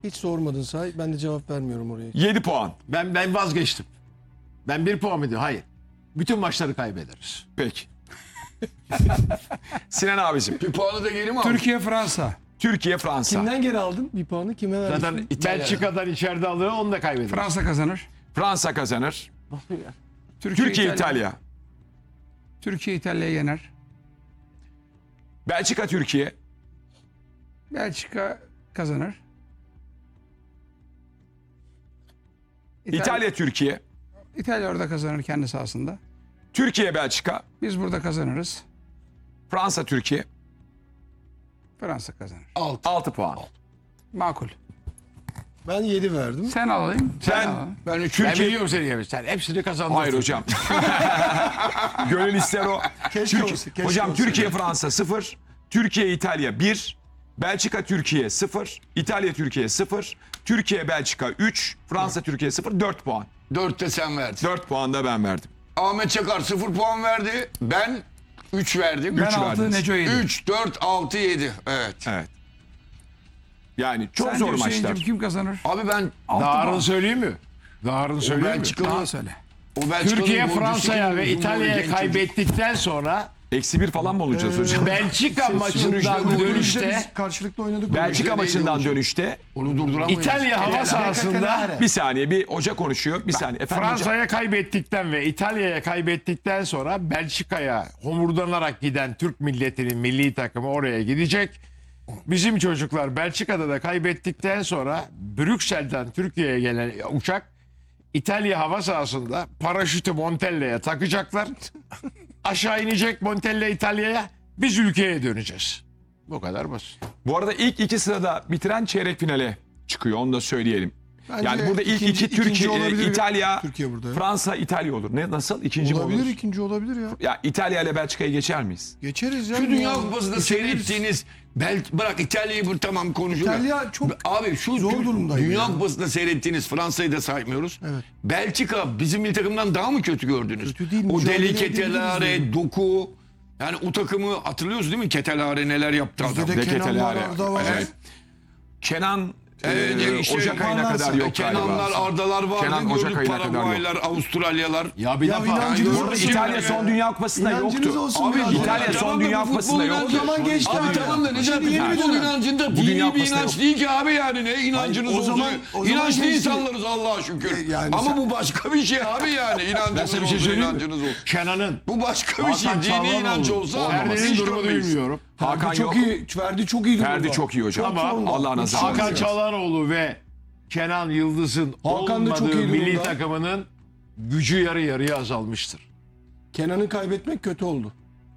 Hiç sormadın say. Ben de cevap vermiyorum oraya. 7 puan. Ben vazgeçtim. Ben 1 puan mı diyorum? Hayır. Bütün maçları kaybederiz. Peki. Sinan abicim. Bir puanı da geri mi aldın? Türkiye Fransa. Türkiye Fransa. Kimden geri aldın bir puanı? Kime verdin? Zaten Belçika'dan içeride alır, onu da kaybederiz. Fransa kazanır. Fransa kazanır. Türkiye İtalya. Türkiye İtalya'yı yener. Belçika Türkiye. Belçika kazanır. İtalya Türkiye. İtalya orada kazanır kendi sahasında. Türkiye Belçika. Biz burada kazanırız. Fransa Türkiye. Fransa kazanır. 6 puan. Makul. Ben 7 verdim. Sen alayım. Sen- alayım. Ben üç Ben biliyorum seni yemiş. Sen hepsini kazandın. Hayır hocam. Gönül ister o. Keşke olsa, keşke Hocam olsa. Türkiye Fransa 0. Türkiye İtalya 1. Belçika Türkiye 0. İtalya Türkiye 0. Türkiye Belçika 3. Fransa Türkiye 0. 4 puan. 4 de sen verdin. 4 puan da ben verdim. Ahmet Çakar 0 puan verdi. Ben 3 verdim. Ben Üç 6, verdiniz. Neco 7. 3, 4, 6, 7. Evet. Evet. Yani çok Sen zor Hüseyin'cim maçlar. kim kazanır? Abi ben Dağarını söyleyeyim mi? Dağarını söyleyeyim mi? Belçika'nın Daha söyle. o Belçika'nın Türkiye golcüsü Fransa'ya gibi ve uzun boylu İtalya'ya genç çocuk. kaybettikten sonra -1 falan mı olacağız hocam? Belçika maçından Sürüşte dönüşte Biz karşılıklı oynadık. Belçika Neydi maçından hocam? dönüşte Onu durduramayız. İtalya hava sahasında bir saniye bir hoca konuşuyor. Bir saniye. Efendim hocam. Fransa'ya kaybettikten ve İtalya'ya kaybettikten sonra Belçika'ya homurdanarak giden Türk milletinin milli takımı oraya gidecek. Bizim çocuklar Belçika'da da kaybettikten sonra Brüksel'den Türkiye'ye gelen uçak İtalya hava sahasında paraşütü Montelle'ye takacaklar. Aşağı inecek Montelle İtalya'ya. Biz ülkeye döneceğiz. Bu kadar basit. Bu arada ilk 2 sırada bitiren çeyrek finale çıkıyor. Onu da söyleyelim. Bence Yani burada ilk ikinci- 2 Türkiye, ikinci olabilir İtalya, Türkiye burada ya. Fransa, İtalya olur. Ne nasıl? İkinci mi Olabilir, olur? ikinci olabilir ya. Ya İtalya ile Belçika'yı geçer miyiz? Geçeriz ya. Şu Dünya Ya. Kupası'nda Geçeriz. seyrettiğiniz bırak İtalya'yı bu tamam konuşuyorlar. İtalya çok Abi şu zor durumdaydı Dünya ya. Kupası'nda seyrettiğiniz Fransa'yı da saymıyoruz. Evet. Belçika bizim milli takımdan daha mı kötü gördünüz? Kötü değil, O mücadele deli edebiliriz ketelare, yani. doku. Yani o takımı hatırlıyorsunuz değil mi? Ketelare neler yaptı adam. Bizde de Kenan var, Deketelare. Arda var. Evet. Kenan işte Ocak ayına yaparlarsa- kadar yok Kenanlar, galiba. Ardalar vardı. Kenan Ocak gördük ayına kadar yok. Paraguaylar, Avustralyalar. Ya bir Ya defa inancınız Bu arada olsun İtalya ya. son Dünya Kupası'nda İnancınız yoktu. olsun Abi biraz ya. İtalya son tamam da Dünya bu Kupası'nda futbol yoktu. O zaman geçti Abi abi. tamam da ne Şimdi zaten yeni bir futbol dönem. inancında Bu Dünya dini bir Kupası'nda inanç yok. değil ki abi yani ne inancınız o zaman- olacak. o zaman İnançlı geçti. insanlarız Allah'a şükür. Yani Ama sen- bu başka bir şey abi yani inancınız Ben sana bir şey olsa söyleyeyim mi? inancınız olsun. Kenan'ın Bu başka bir şey. Hakan Dini inanç Çalhanoğlu, olsa Ferdi'nin hiç durumunu görmeyiz. bilmiyorum. Hakan Ferdi çok yok. iyi. Ferdi çok iyi durumda. Ferdi çok iyi hocam. Ama Allah nazar Hakan etmesin. Çalhanoğlu ve Kenan Yıldız'ın Hakan da çok olmadığı iyi milli durumda. takımının gücü yarı yarıya azalmıştır. Kenan'ı kaybetmek kötü oldu.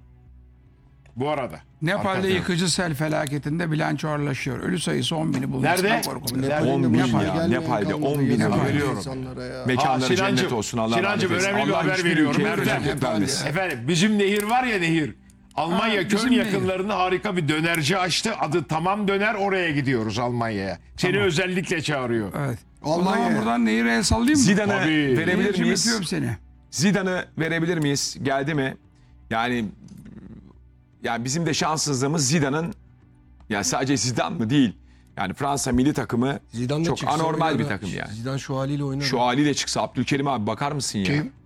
Bu arada. Nepal'de Hakikaten. yıkıcı sel felaketinde bilanço ağırlaşıyor. Ölü sayısı 10.000'i bulmuş. Nerede? Korkumu. 10 bin Nepal ya. gelmeyen Nepal'de kalmadı. 10 bin Yazık haber veriyorum. insanlara ya. Mekanları Sinancım, cennet olsun Allah rahmet Sinancım, eylesin. önemli bir Allah haber hiçbir veriyorum. ülkeye Nerede? felaket vermesin. Efendim bizim nehir var ya nehir. Almanya Ha, Köln bizim nehir. yakınlarında harika bir dönerci açtı. Adı Tamam Döner, oraya gidiyoruz Almanya'ya. Seni özellikle çağırıyor. Evet. O Almanya. zaman buradan Nehir'e el sallayayım mı? Zidane'ı Tabii. verebilir Nehir'cim miyiz? öpüyorum seni. Zidane'ı verebilir miyiz? Geldi mi? Yani bizim de şanssızlığımız Zidane'ın sadece Zidane mı değil. Yani Fransa milli takımı Zidane da çok çıksa anormal oynar bir ha. takım yani. Zidane şu haliyle oynar. Şu haliyle çıksa Abdülkerim abi bakar mısın ya? Kim?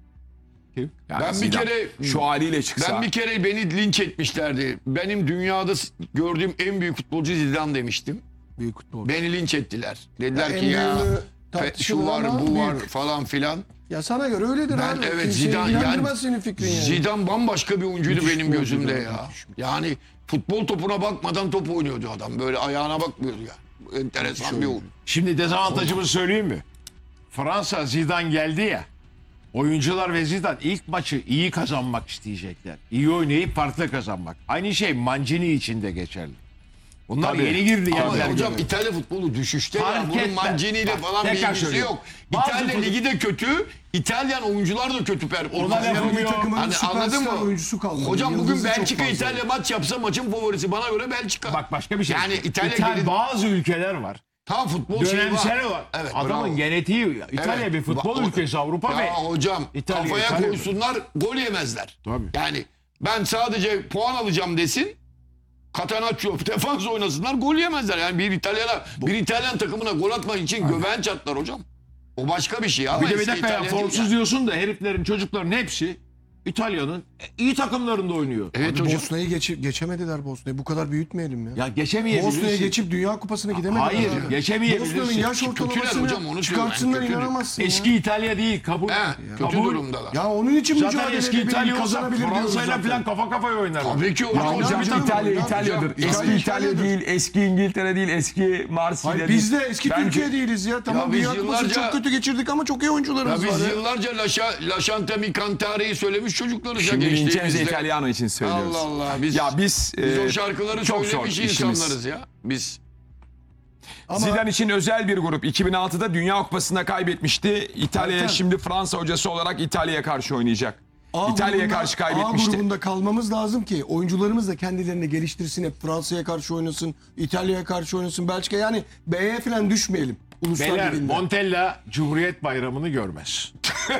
Yani Ben bir Zidane kere- şu haliyle çıksa. Ben bir kere beni linç etmişlerdi. Benim dünyada gördüğüm en büyük futbolcu Zidane demiştim. Büyük futbol. Beni linç ettiler. Dediler En ki ya büyüğü şu tartışılır var ama bu var büyük. falan filan. Ya sana göre öyledir Ben abi. evet Kimseyi Zidane ilgilendirmez senin fikrin yani. Zidane bambaşka bir oyuncuydu Müthiş benim bir oyuncu gözümde ya, ya. müthiş. Yani futbol topuna bakmadan top oynuyordu adam. Böyle ayağına bakmıyordu ya. Enteresan bir oyun. Şimdi dezavantajımızı söyleyeyim mi? Fransa Zidane geldi ya. Oyuncular ve Zidane ilk maçı iyi kazanmak isteyecekler. İyi oynayıp farklı kazanmak. Aynı şey Mancini için de geçerli. Bunlar Tabii. yeni girdi Ama yerler. hocam İtalya futbolu düşüşte ya. Fark Bunun etmez. Mancini ile Bak, falan bir tekrar ilgisi söylüyorum. yok. Bazı İtalya futbol- ligi de kötü. İtalyan oyuncular da kötü performans. Ona lafım Milli yok. takımın Hani anladın süperstar mı? oyuncusu kalmadı. Hocam bugün Yıldızı çok Belçika fazla. İtalya maç yapsa maçın favorisi bana göre Belçika. Bak başka bir şey. Yani İtalya gelin- bazı ülkeler var. Tam futbol şeyi Dönemsel var. var. Evet, Adamın bravo. genetiği İtalya Evet. bir futbol Ba- ülkesi Avrupa Ya ve hocam İtalya, kafaya İtalya. koysunlar gol yemezler. Tabii. Yani ben sadece puan alacağım desin. Catenaccio defans oynasınlar gol yemezler. Yani bir İtalyan takımına gol atmak için göbeğen çatlar hocam. O başka bir şey ama Bir de bir eski dakika ya, İtalyan değil formsuz yani. diyorsun da heriflerin, çocukların hepsi İtalya'nın iyi takımlarında oynuyor. Evet hocam. Bosna'yı geçemediler Bosna'yı. Bu kadar büyütmeyelim ya. Ya geçemeyebilirsin. Bosna'ya geçip Dünya Kupası'na gidemediler. Hayır, abi. geçemeyebilirsin. Bosna'nın yaş Kötüler ortalamasını hocam, onu çıkartsınlar söylüyorum, kötü. inanamazsın Eski ya. İtalya değil, kabul. Kötü kabul. durumdalar. Ya onun için Zaten mücadele eski edebilir, İtalya olsa kazanabilir diyoruz Fransa'yla zaten. falan kafa kafaya oynar. Tabii ki Ya hocam. hocam canım, İtalya ya İtalya'dır. hocam, Eski İtalya İtalya İtalya'dır. değil, eski İngiltere değil, eski Marsilya Hayır, değil. biz de eski Bence- Türkiye değiliz ya. Tamam, biz Dünya Kupası yıllarca- çok kötü geçirdik ama çok iyi oyuncularımız Ya var biz ya. yıllarca Lasciate mi Cantare'yi söylemiş çocuklarız ya Şimdi Vincenzo gençliğimizde. Italiano için söylüyoruz. Allah Allah. Biz, Ya biz o şarkıları çok zor söylemiş işimiz. insanlarız ya. Biz. Ama Zidane için özel bir grup. 2006'da Dünya Kupası'nda kaybetmişti. İtalya'ya Ertem. şimdi Fransa hocası olarak İtalya'ya karşı oynayacak. A İtalya'ya grubunda- karşı A kaybetmişti. grubunda kalmamız lazım ki oyuncularımız da kendilerini geliştirsin. Hep Fransa'ya karşı oynasın, İtalya'ya karşı oynasın, Belçika. Yani B'ye falan düşmeyelim. Uluslar Beyler, Ligi'nde. Montella Cumhuriyet Bayramı'nı görmez.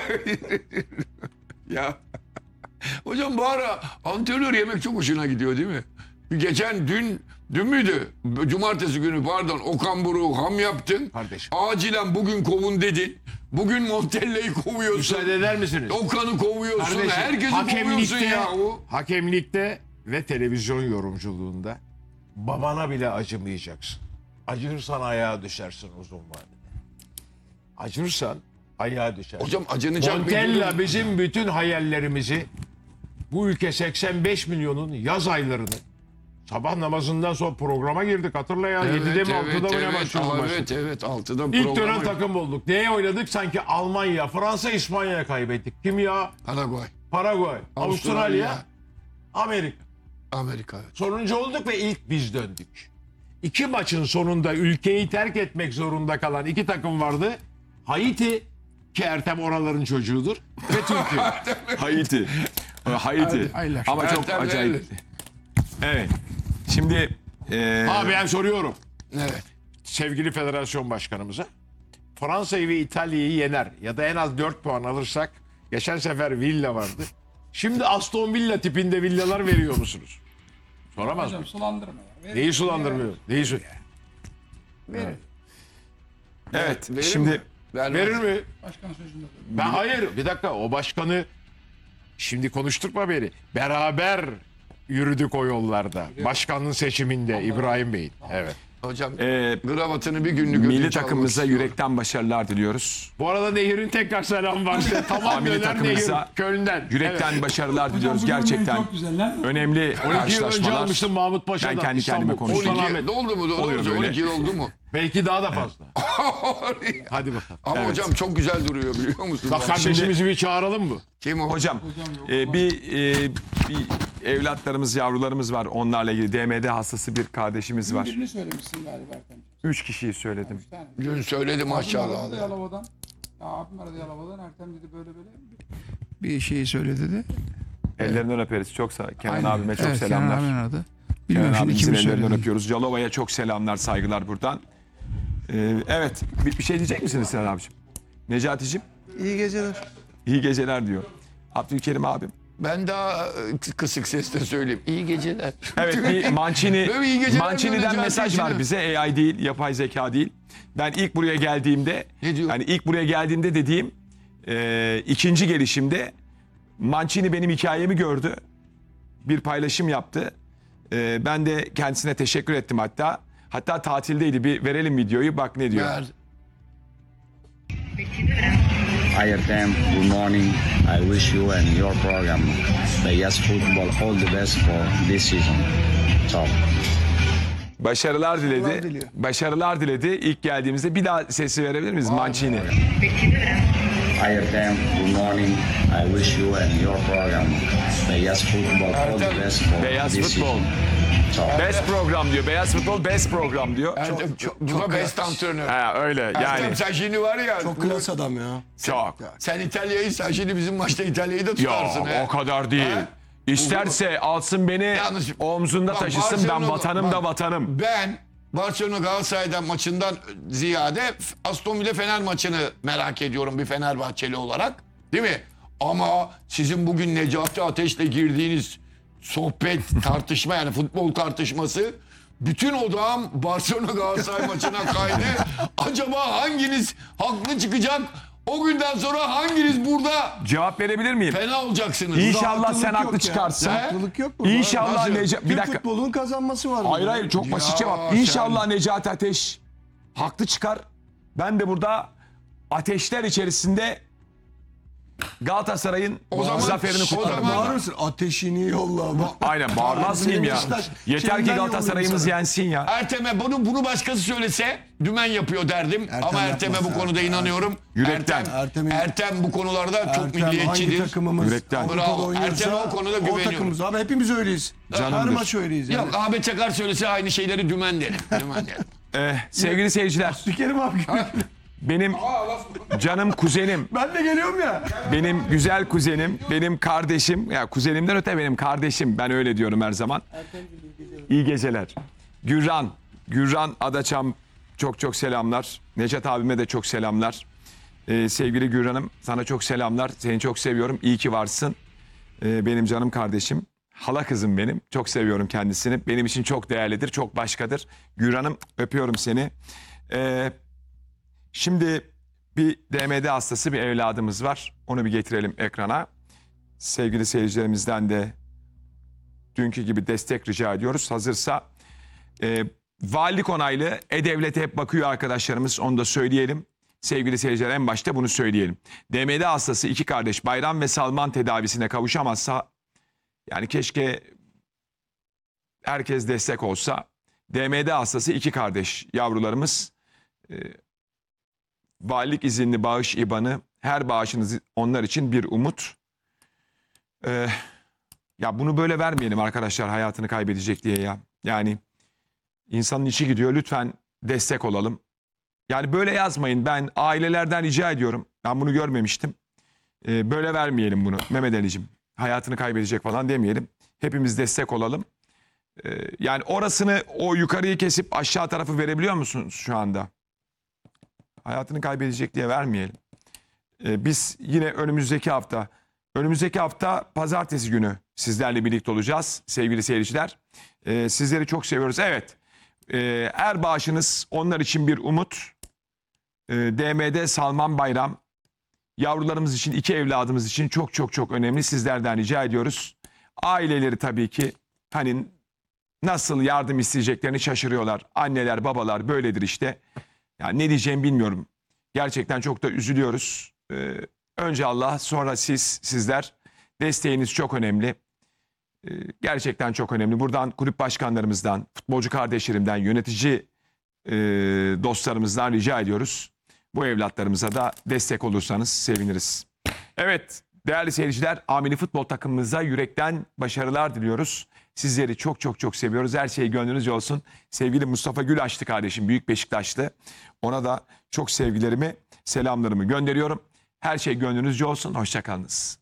Ya. Hocam bu ara antrenör yemek çok hoşuna gidiyor değil mi? Geçen dün müydü? Cumartesi günü pardon. Okan Buruk'u ham yaptın. Kardeşim. Acilen bugün kovun dedin. Bugün Montella'yı kovuyorsun. Müsaade eder misiniz? Okan'ı kovuyorsun. Kardeşim, Herkesi kovuyorsun ya. hakemlikte ve televizyon yorumculuğunda babana bile acımayacaksın. Acırsan ayağa düşersin uzun vadede. Acırsan ayağa düşersin. Hocam acınacak bir Montella durum. bizim bütün hayallerimizi, bu ülke 85 milyonun yaz aylarını, sabah namazından sonra programa girdik, hatırla ya. 7'de mi 6'da mı ne başlıyoruz maçta? Evet 6'da İlk program. dönem takım olduk. Neye oynadık? Sanki Almanya, Fransa, İspanya'ya kaybettik. Kim ya? Paraguay, Paraguay, Avustralya, Amerika. Amerika. Evet. Sonuncu olduk ve ilk biz döndük. 2 maçın sonunda ülkeyi terk etmek zorunda kalan 2 takım vardı. Haiti, ki Ertem oraların çocuğudur, ve Türkiye. Haiti. Haiti. Aylar. Ama çok Ertem acayip. Beyler. Evet. Şimdi Abi ben soruyorum Evet. sevgili federasyon başkanımıza. Fransa'yı ve İtalya'yı yener ya da en az 4 puan alırsak, geçen sefer villa vardı. Şimdi Aston Villa tipinde villalar veriyor musunuz? Soramaz mı? Hocam sulandırma ya. Neyi sulandırmıyor? Neyi Verir. evet. Verir Şimdi mi? Verir mi? Başkan sözünde. Ben hayır. Bir dakika, o başkanı şimdi konuşturma beni. Beraber yürüdük o yollarda. Başkanın seçiminde İbrahim Bey'in. Evet. Hocam e, kravatını bir günlük milli ödünç takımımıza almak yürekten başarılar diliyoruz. Bu arada Nehir'in tekrar selam var. Tamam, Milli döner takımımıza Nehir Köln'den. Yürekten Evet. başarılar diliyoruz gerçekten. Çok güzeller. Önemli 12 yıl önce karşılaşmalar. almıştım Mahmut Paşa'dan. Ben kendi kendime İstanbul. konuşuyorum. Sultan 12 Ahmet. ne oldu mu? Oluyor böyle. 12 yıl oldu mu? Belki daha da fazla. Hadi bakalım. Ama Evet. hocam çok güzel duruyor biliyor musun? Bak kardeşimizi bir çağıralım mı? Kim o? Hocam bir evlatlarımız, yavrularımız var. Onlarla ilgili DMD hastası bir kardeşimiz var. Birini söylemişsin galiba Ertem'ciğim. 3 kişiyi söyledim. Bir tane. Dün söyledi Abim aradı maşallah. Yalova'dan. Ya abim aradı Yalova'dan. Ertem dedi böyle böyle. Bir şeyi söyledi de. Ellerinden öperiz. Çok Kenan Aynen. abime çok Evet, selamlar. Kenan abim aradı. Kenan Bilmiyorum şimdi abimizin kimi ellerinden söyledi. öpüyoruz. Yalova'ya çok selamlar, saygılar buradan. Evet. Bir şey diyecek misiniz Sinan abiciğim? Necati'cim? İyi geceler. İyi geceler diyor. Abdülkerim abim. Ben daha kısık sesle söyleyeyim. İyi geceler. Evet, bir Mancini, Böyle iyi geceler Mancini'den diyor mesaj Necati var için. bize. AI değil, yapay zeka değil. Ben ilk buraya geldiğimde, Ne diyor? yani ilk buraya geldiğimde dediğim ikinci gelişimde Mancini benim hikayemi gördü. Bir paylaşım yaptı. Ben de kendisine teşekkür ettim hatta. Hatta tatildeydi. Bir verelim videoyu, bak ne diyor. Ver. Hi Artem, good morning. I wish you and your program, the Yes Football, all the best for this season. Ciao. Başarılar diledi. diliyor. Başarılar diledi. İlk geldiğimizde bir daha sesi verebilir miyiz Mancini? Hi Artem, good morning. I wish you and your program, the Yes Football, all the best for Beyaz this futbol. season. Ciao. Best program diyor. Beyaz futbol best program diyor. Ertem bu da best antrenör. Ha öyle yani. Ertem sen şimdi var ya. Çok klas adam ya. Çok. Sen İtalya'yı, sen şimdi bizim maçta İtalya'yı da tutarsın. Ya o kadar değil. İsterse alsın beni Yalnız- omzunda Bak, taşısın, ben Barcelona- vatanım bak, da vatanım. Ben Barcelona Galatasaray'dan maçından ziyade Aston Villa Fener maçını merak ediyorum bir Fenerbahçeli olarak. Değil mi? Ama sizin bugün Necati Ateş'le girdiğiniz sohbet, tartışma yani futbol tartışması. Bütün odağım Barcelona Galatasaray maçına kaydı. Acaba hanginiz haklı çıkacak? O günden sonra hanginiz burada Cevap verebilir miyim? fena olacaksınız? İnşallah sen Haklılık haklı yok ya. çıkarsın. Haklılık yok burada. İnşallah Nasıl? Necati... Bir Türk dakika. futbolunun kazanması var. Hayır burada. hayır çok basit cevap. sen- İnşallah Necati Ateş haklı çıkar. Ben de burada ateşler içerisinde Galatasaray'ın O zaman- zaferini o kutlarım. zaman- Bağırır mısın? Ateşini yolla. Aynen bağırmaz mıyım ya? Beşiktaş Yeter ki şeyinden Galatasaray'ımız yollayayım yensin ya. Ertem'e bunu başkası söylese dümen yapıyor derdim. Ama Ertem'e yapmaz bu ya. konuda inanıyorum. Yürekten. Ertem'in- Bu konularda çok Ertem hangi milliyetçidir. takımımız Yürekten. Avrupa'da Bravo. oynuyorsa Ertem'e o konuda o güveniyorum. takımız. Abi hepimiz öyleyiz. Her Canımdır. maç öyleyiz. Yani. Yok Ahmet Çakar söylese aynı şeyleri dümen derim. Dümen derim. Sevgili seyirciler, Sikerim abi. benim canım kuzenim, Ben de geliyorum ya. benim güzel kuzenim, benim kardeşim, ya kuzenimden öte benim kardeşim, ben öyle diyorum her zaman. İyi geceler. Gürran Adaçam çok çok selamlar. Necat abime de çok selamlar. Sevgili Gürran'ım sana çok selamlar. Seni çok seviyorum. İyi ki varsın. Benim canım kardeşim. Hala kızım benim. Çok seviyorum kendisini. Benim için çok değerlidir, çok başkadır. Gürran'ım öpüyorum seni. Şimdi bir DMD hastası bir evladımız var. Onu bir getirelim ekrana. Sevgili seyircilerimizden de dünkü gibi destek rica ediyoruz. Hazırsa valilik onaylı E-Devlet'e hep bakıyor arkadaşlarımız. Onu da söyleyelim. Sevgili seyirciler en başta bunu söyleyelim. DMD hastası iki kardeş Bayram ve Salman tedavisine kavuşamazsa yani keşke herkes destek olsa. DMD hastası iki kardeş yavrularımız valilik izinli bağış IBAN'ı her bağışınız onlar için bir umut. Ya bunu böyle vermeyelim arkadaşlar hayatını kaybedecek diye ya. Yani insanın içi gidiyor lütfen destek olalım. Yani böyle yazmayın ben ailelerden rica ediyorum. Ben bunu görmemiştim. Böyle vermeyelim bunu Mehmet Ali'cim. Hayatını kaybedecek falan demeyelim. Hepimiz destek olalım. Yani orasını o yukarıyı kesip aşağı tarafı verebiliyor musunuz şu anda? Hayatını kaybedecek diye vermeyelim. Biz yine önümüzdeki hafta pazartesi günü sizlerle birlikte olacağız sevgili seyirciler. Sizleri çok seviyoruz. Evet her bağışınız onlar için bir umut. DMD Salman Bayram yavrularımız için iki evladımız için çok çok çok önemli sizlerden rica ediyoruz. Aileleri tabii ki hani nasıl yardım isteyeceklerini şaşırıyorlar. Anneler babalar böyledir işte. Yani ne diyeceğimi bilmiyorum. Gerçekten çok da üzülüyoruz. Önce Allah sonra sizler. Desteğiniz çok önemli. Gerçekten çok önemli. Buradan kulüp başkanlarımızdan, futbolcu kardeşlerimden, yönetici dostlarımızdan rica ediyoruz. Bu evlatlarımıza da destek olursanız seviniriz. Evet değerli seyirciler Amili futbol takımımıza yürekten başarılar diliyoruz. Sizleri çok çok çok seviyoruz. Her şey gönlünüzce olsun. Sevgili Mustafa Gülaşlı kardeşim Büyük Beşiktaşlı. Ona da çok sevgilerimi, selamlarımı gönderiyorum. Her şey gönlünüzce olsun. Hoşça kalınız.